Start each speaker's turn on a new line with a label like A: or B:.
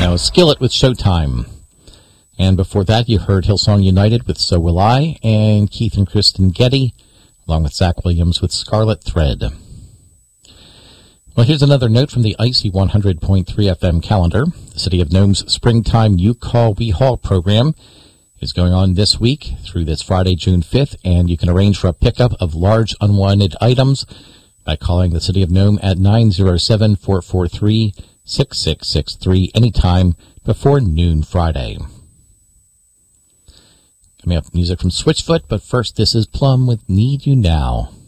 A: Now, Skillet with Showtime. And before that, you heard Hillsong United with So Will I, and Keith and Kristen Getty, along with Zach Williams with Scarlet Thread. Well, here's another note from the Icy 100.3 FM calendar. The City of Nome's Springtime You Call We Haul program is going on this week through this Friday, June 5th, and you can arrange for a pickup of large unwanted items by calling the City of Nome at 907-443-6663 anytime before noon Friday. Coming up, music from Switchfoot, but first this is Plum with Need You Now.